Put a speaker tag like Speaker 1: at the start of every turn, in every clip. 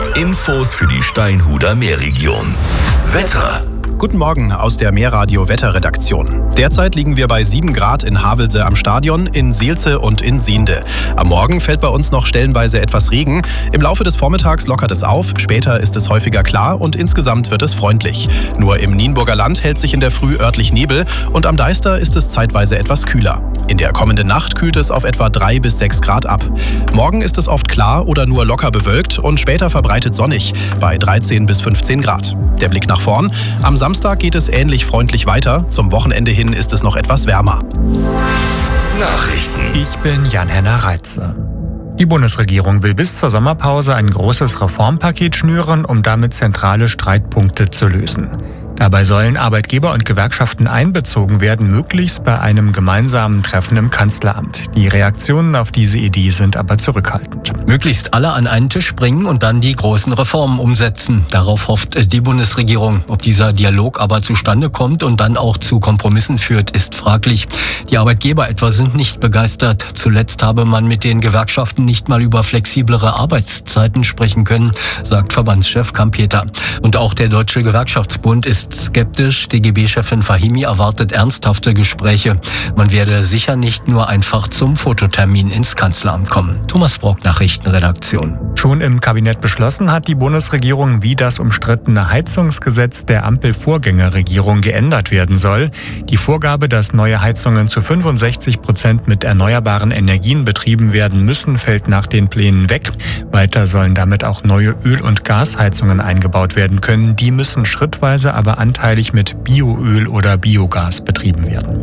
Speaker 1: Infos für die Steinhuder Meerregion. Wetter.
Speaker 2: Guten Morgen aus der Meerradio-Wetterredaktion. Derzeit liegen wir bei 7 Grad in Havelse am Stadion, in Seelze und in Siende. Am Morgen fällt bei uns noch stellenweise etwas Regen. Im Laufe des Vormittags lockert es auf, später ist es häufiger klar und insgesamt wird es freundlich. Nur im Nienburger Land hält sich in der Früh örtlich Nebel und am Deister ist es zeitweise etwas kühler. In der kommenden Nacht kühlt es auf etwa 3 bis 6 Grad ab. Morgen ist es oft klar oder nur locker bewölkt und später verbreitet sonnig bei 13 bis 15 Grad. Der Blick nach vorn. Am Samstag geht es ähnlich freundlich weiter. Zum Wochenende hin ist es noch etwas wärmer.
Speaker 1: Nachrichten.
Speaker 3: Ich bin Jan-Henner Reitze. Die Bundesregierung will bis zur Sommerpause ein großes Reformpaket schnüren, um damit zentrale Streitpunkte zu lösen. Dabei sollen Arbeitgeber und Gewerkschaften einbezogen werden, möglichst bei einem gemeinsamen Treffen im Kanzleramt. Die Reaktionen auf diese Idee sind aber zurückhaltend.
Speaker 4: Möglichst alle an einen Tisch bringen und dann die großen Reformen umsetzen. Darauf hofft die Bundesregierung. Ob dieser Dialog aber zustande kommt und dann auch zu Kompromissen führt, ist fraglich. Die Arbeitgeber etwa sind nicht begeistert. Zuletzt habe man mit den Gewerkschaften nicht mal über flexiblere Arbeitszeiten sprechen können, sagt Verbandschef Kampeter. Und auch der Deutsche Gewerkschaftsbund ist skeptisch. DGB-Chefin Fahimi erwartet ernsthafte Gespräche. Man werde sicher nicht nur einfach zum Fototermin ins Kanzleramt kommen. Thomas Brock, Nachrichtenredaktion.
Speaker 3: Schon im Kabinett beschlossen hat die Bundesregierung, wie das umstrittene Heizungsgesetz der Ampel-Vorgängerregierung geändert werden soll. Die Vorgabe, dass neue Heizungen zu 65% mit erneuerbaren Energien betrieben werden müssen, fällt nach den Plänen weg. Weiter sollen damit auch neue Öl- und Gasheizungen eingebaut werden können. Die müssen schrittweise aber anteilig mit Bioöl oder Biogas betrieben werden.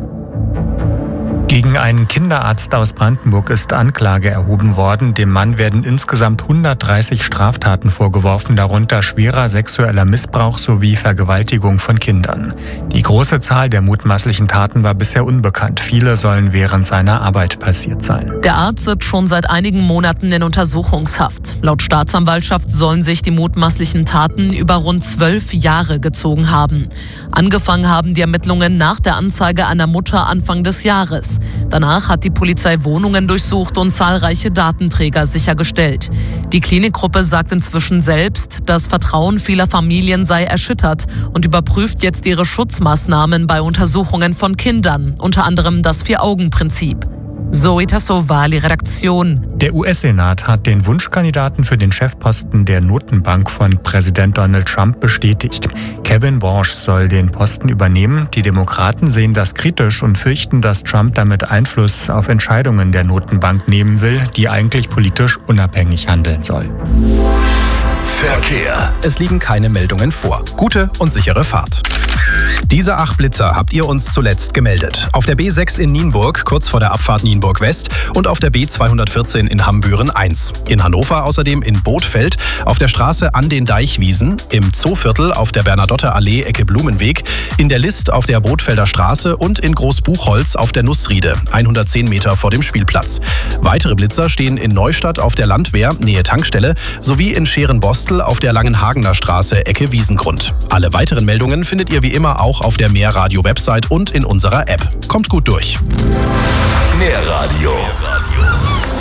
Speaker 3: Gegen einen Kinderarzt aus Brandenburg ist Anklage erhoben worden. Dem Mann werden insgesamt 130 Straftaten vorgeworfen, darunter schwerer sexueller Missbrauch sowie Vergewaltigung von Kindern. Die große Zahl der mutmaßlichen Taten war bisher unbekannt. Viele sollen während seiner Arbeit passiert sein.
Speaker 5: Der Arzt sitzt schon seit einigen Monaten in Untersuchungshaft. Laut Staatsanwaltschaft sollen sich die mutmaßlichen Taten über rund 12 Jahre gezogen haben. Angefangen haben die Ermittlungen nach der Anzeige einer Mutter Anfang des Jahres. Danach hat die Polizei Wohnungen durchsucht und zahlreiche Datenträger sichergestellt. Die Klinikgruppe sagt inzwischen selbst, das Vertrauen vieler Familien sei erschüttert und überprüft jetzt ihre Schutzmaßnahmen bei Untersuchungen von Kindern, unter anderem das 4-Augen-Prinzip. Zoe Tassovali, Redaktion.
Speaker 3: Der US-Senat hat den Wunschkandidaten für den Chefposten der Notenbank von Präsident Donald Trump bestätigt. Kevin Warsh soll den Posten übernehmen. Die Demokraten sehen das kritisch und fürchten, dass Trump damit Einfluss auf Entscheidungen der Notenbank nehmen will, die eigentlich politisch unabhängig handeln soll.
Speaker 1: Verkehr.
Speaker 2: Es liegen keine Meldungen vor. Gute und sichere Fahrt. Diese 8 Blitzer habt ihr uns zuletzt gemeldet. Auf der B6 in Nienburg, kurz vor der Abfahrt Nienburg West und auf der B214 in Hambüren 1. In Hannover außerdem in Bothfeld, auf der Straße an den Deichwiesen, im Zooviertel auf der Bernadotter Allee Ecke Blumenweg, in der List auf der Bothfelder Straße und in Großbuchholz auf der Nussriede, 110 Meter vor dem Spielplatz. Weitere Blitzer stehen in Neustadt auf der Landwehr, Nähe Tankstelle, sowie in Scherenbostel auf der Langenhagener Straße Ecke Wiesengrund. Alle weiteren Meldungen findet ihr wie immer auch auf der Meerradio-Website und in unserer App. Kommt gut durch.
Speaker 1: Meerradio.